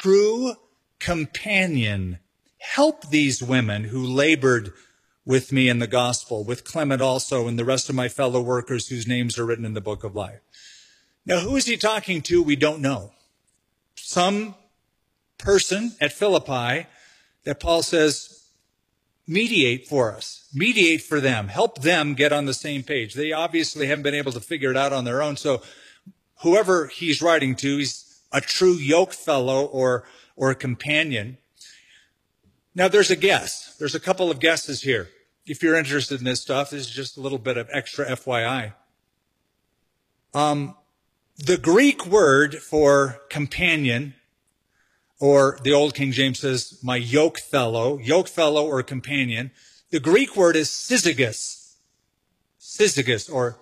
true companion. Help these women who labored with me in the gospel, with Clement also and the rest of my fellow workers whose names are written in the book of life. Now, who is he talking to? We don't know. Some person at Philippi that Paul says, mediate for us, mediate for them, help them get on the same page. They obviously haven't been able to figure it out on their own. So whoever he's writing to, he's a true yoke fellow or a companion. Now, there's a guess. There's a couple of guesses here. If you're interested in this stuff, this is just a little bit of extra FYI. The Greek word for companion, or the Old King James says, my yoke fellow or companion, the Greek word is syzygus or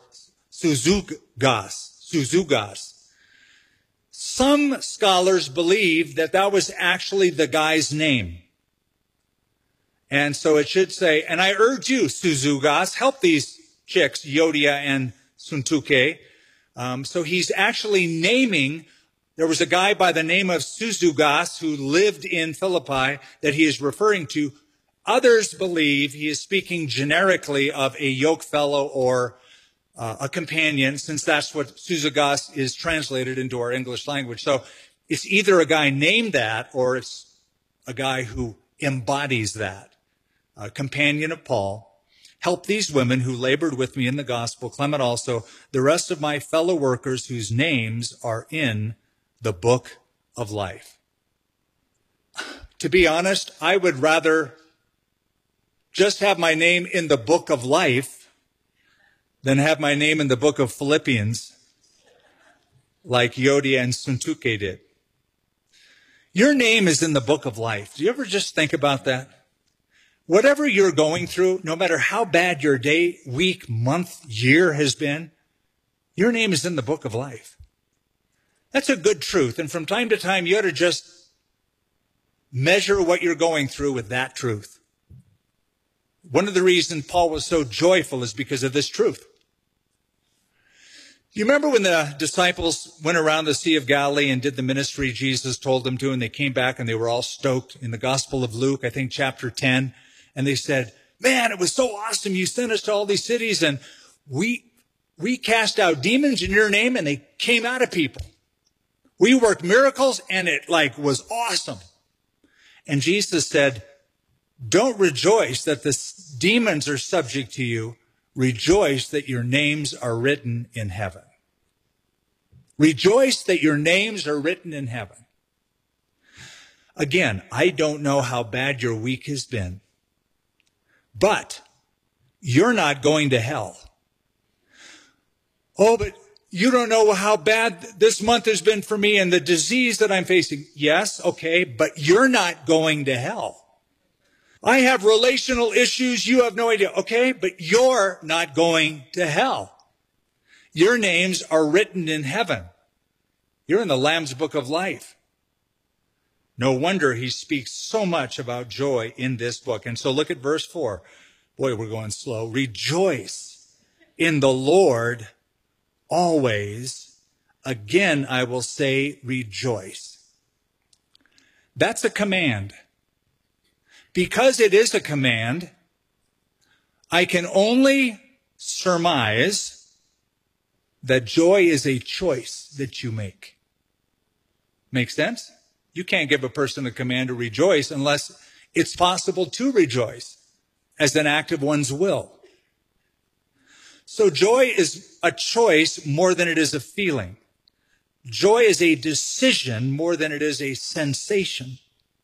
Suzugas. Some scholars believe that was actually the guy's name. And so it should say, and I urge you, Suzugas, help these chicks, Yodia and Suntuke. So he's actually naming, there was a guy by the name of Suzugas who lived in Philippi that he is referring to. Others believe he is speaking generically of a yoke fellow or a companion, since that's what Suzugas is translated into our English language. So it's either a guy named that or it's a guy who embodies that. A companion of Paul. Help these women who labored with me in the gospel, Clement also, the rest of my fellow workers whose names are in the book of life. To be honest, I would rather just have my name in the book of life than have my name in the book of Philippians like Yodia and Suntuke did. Your name is in the book of life. Do you ever just think about that? Whatever you're going through, no matter how bad your day, week, month, year has been, your name is in the book of life. That's a good truth. And from time to time, you ought to just measure what you're going through with that truth. One of the reasons Paul was so joyful is because of this truth. You remember when the disciples went around the Sea of Galilee and did the ministry Jesus told them to, and they came back and they were all stoked in the Gospel of Luke, I think chapter 10. And they said, man, it was so awesome. You sent us to all these cities and we cast out demons in your name and they came out of people. We worked miracles and it was awesome. And Jesus said, don't rejoice that the demons are subject to you. Rejoice that your names are written in heaven. Rejoice that your names are written in heaven. Again, I don't know how bad your week has been. But you're not going to hell. Oh, but you don't know how bad this month has been for me and the disease that I'm facing. Yes, okay, but you're not going to hell. I have relational issues. You have no idea. Okay, but you're not going to hell. Your names are written in heaven. You're in the Lamb's book of life. No wonder he speaks so much about joy in this book. And so look at verse 4. Boy, we're going slow. Rejoice in the Lord always. Again, I will say rejoice. That's a command. Because it is a command, I can only surmise that joy is a choice that you make. Make sense? You can't give a person a command to rejoice unless it's possible to rejoice as an act of one's will. So joy is a choice more than it is a feeling. Joy is a decision more than it is a sensation.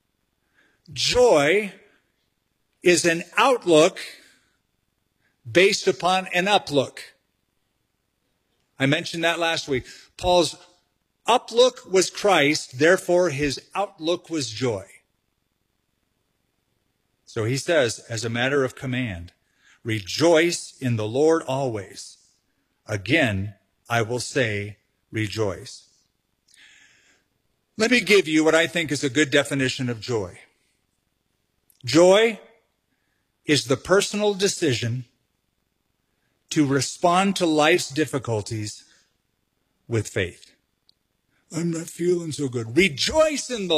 Joy is an outlook based upon an uplook. I mentioned that last week. Paul's uplook was Christ, therefore his outlook was joy. So he says, as a matter of command, rejoice in the Lord always. Again, I will say, rejoice. Let me give you what I think is a good definition of joy. Joy is the personal decision to respond to life's difficulties with faith. I'm not feeling so good. Rejoice in the